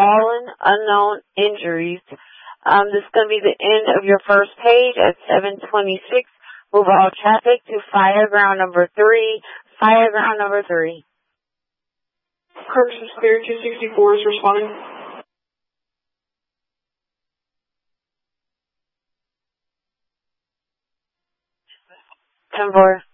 fallen unknown injuries. This is going to be the end of your first page at 7:26. Move all traffic to Fireground number 3. Fireground number 3. Carson Clear 264 is responding. 10-4.